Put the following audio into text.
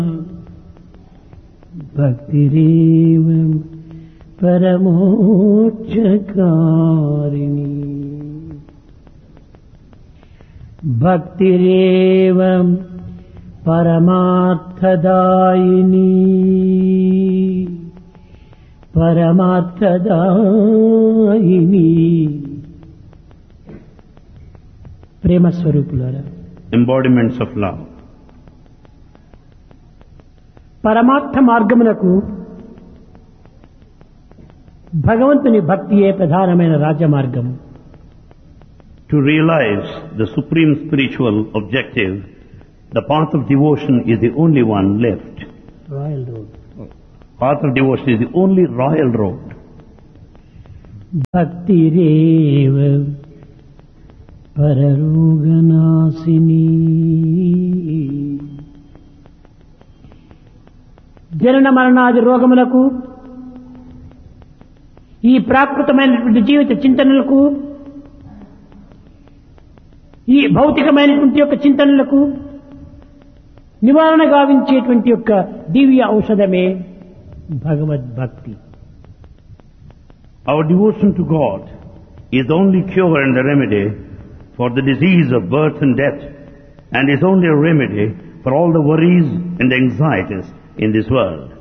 భక్తిరేవ పరమోక్షకారిణి భక్తిరేవ పరమార్థదాయిని పరమార్థదాయిని. ప్రేమ స్వరూపులారా, embodiments of love. పరమార్థ మార్గమునకు భగవంతుని భక్తియే ప్రధానమైన రాజమార్గము. To realize the supreme spiritual objective, the path of devotion is the only one left. Royal road. Path of devotion is the only royal road. భక్తిరేవ పరరోగనాశిని. జనన మరణాది రోగములకు, ఈ ప్రాకృతమైనటువంటి జీవిత చింతనలకు, ఈ భౌతికమైనటువంటి యొక్క చింతనలకు నివారణ గావించేటువంటి యొక్క దివ్య ఔషధమే భగవద్భక్తి. Our devotion to God is the only cure and the remedy for the disease of birth and death, and is only a remedy for all the worries and anxieties in this world.